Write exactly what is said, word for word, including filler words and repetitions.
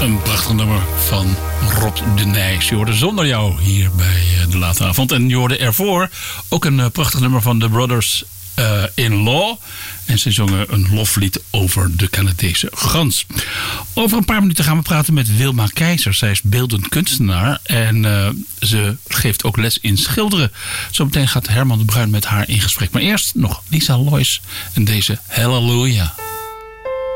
Een prachtig nummer van Rob de Nijs. Je hoorde Zonder Jou hier bij De Late Avond. En je hoorde ervoor ook een prachtig nummer van The Brothers uh, in Law. En ze zongen een loflied over de Canadese gans. Over een paar minuten gaan we praten met Wilma Keizer. Zij is beeldend kunstenaar en uh, ze geeft ook les in schilderen. Zometeen gaat Herman de Bruin met haar in gesprek. Maar eerst nog Lisa Lois en deze Hallelujah.